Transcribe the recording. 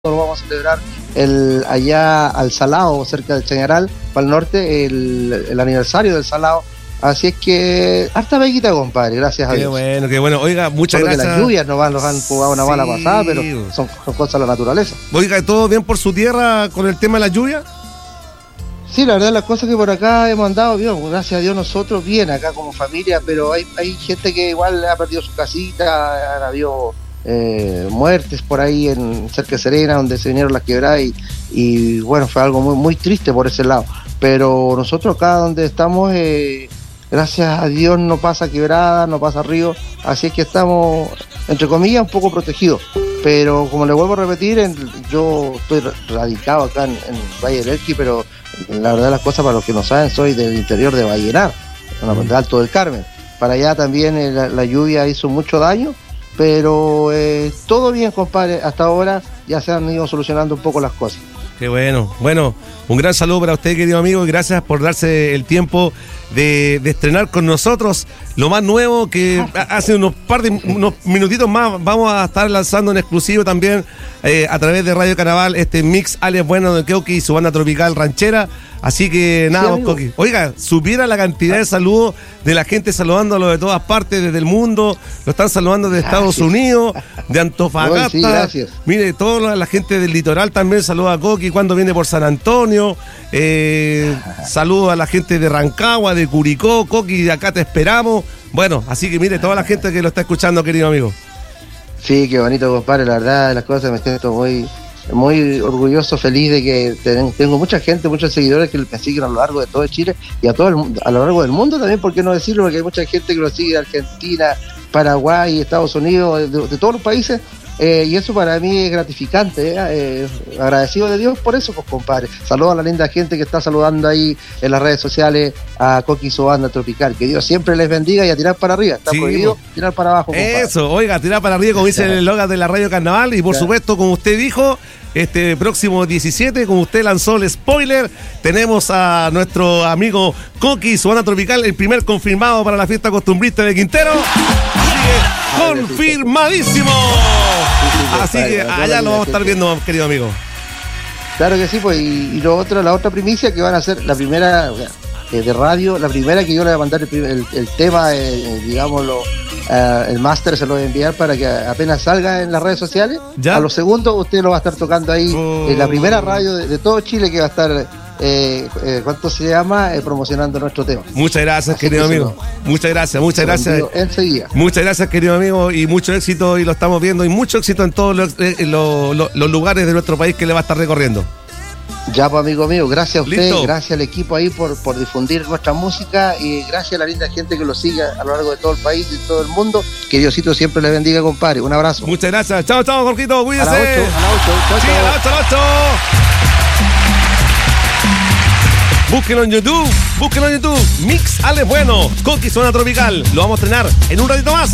Lo vamos a celebrar allá al Salao, cerca del Chañaral, para el norte, el aniversario del Salao. Así es que, harta bequita, compadre, gracias a Dios. Qué bueno. Oiga, muchas gracias. Las lluvias nos han jugado una mala pasada, pero son cosas de la naturaleza. Oiga, ¿todo bien por su tierra con el tema de la lluvia? Sí, la verdad, las cosas que por acá hemos andado bien, gracias a Dios nosotros bien acá como familia, pero hay gente que igual ha perdido su casita, han habido muertes por ahí en cerca de Serena, donde se vinieron las quebradas y bueno, fue algo muy, muy triste por ese lado. Pero nosotros acá donde estamos, gracias a Dios no pasa quebrada, no pasa río, así es que estamos, entre comillas, un poco protegidos. Pero como le vuelvo a repetir, yo estoy radicado acá en Valle del Elqui, pero la verdad las cosas, para los que no saben, soy del interior de Vallenar, de Alto del Carmen. Para allá también la lluvia hizo mucho daño, pero todo bien, compadre. Hasta ahora ya se han ido solucionando un poco las cosas. Qué bueno. Bueno, un gran saludo para usted, querido amigo, y gracias por darse el tiempo de estrenar con nosotros lo más nuevo, que hace unos minutitos más vamos a estar lanzando en exclusivo también a través de Radio Carnaval este mix alias bueno de Coqui y su banda tropical ranchera. Así que nada, sí, Coqui. Oiga, supiera la cantidad de saludos de la gente saludándolo de todas partes, desde el mundo. Lo están saludando de Estados Unidos, de Antofagasta. Sí, gracias. Mire, toda la gente del litoral también saluda a Coqui cuando viene por San Antonio. Saludos a la gente de Rancagua, de Curicó. Coqui, de acá te esperamos. Bueno, así que mire, toda la gente que lo está escuchando, querido amigo. Sí, qué bonito, compadre. La verdad, las cosas me siento muy orgulloso, feliz de que tengo mucha gente, muchos seguidores que me siguen a lo largo de todo Chile y a lo largo del mundo también, ¿por qué no decirlo? Porque hay mucha gente que lo sigue de Argentina, Paraguay, Estados Unidos, de todos los países, y eso para mí es gratificante, agradecido de Dios por eso, pues, compadre. Saludos a la linda gente que está saludando ahí en las redes sociales a Coqui y su banda tropical. Que Dios siempre les bendiga y a tirar para arriba. Está prohibido tirar para abajo, compadre. Eso, oiga, tirar para arriba, como dice el eslogan de la Radio Carnaval. Y por supuesto, como usted dijo, este próximo 17, como usted lanzó el spoiler, tenemos a nuestro amigo Coqui y su banda tropical, el primer confirmado para la fiesta costumbrista de Quintero. Confirmadísimo. Así que allá lo vamos a estar viendo, querido amigo. Claro que sí, pues, y la otra primicia, que van a ser la primera de radio, la primera que yo le voy a mandar el tema, digámoslo, el máster se lo voy a enviar para que apenas salga en las redes sociales. ¿Ya? A los segundos usted lo va a estar tocando ahí en la primera radio de todo Chile, que va a estar ¿cuánto se llama? Promocionando nuestro tema. Muchas gracias, querido amigo. Muchas gracias. Enseguida. Muchas gracias, querido amigo, y mucho éxito, y lo estamos viendo, y mucho éxito en todos los lugares de nuestro país que le va a estar recorriendo. Ya, pues, amigo mío, gracias a usted, ¿Listo? Gracias al equipo ahí por difundir nuestra música, y gracias a la linda gente que lo sigue a lo largo de todo el país y todo el mundo. Que Diosito siempre le bendiga, compadre. Un abrazo. Muchas gracias. Chao, Jorgito, cuídese. A las 8. Chao. Búsquenlo en YouTube. Mix Ale Bueno, Coqui Zona Tropical. Lo vamos a estrenar en un ratito más.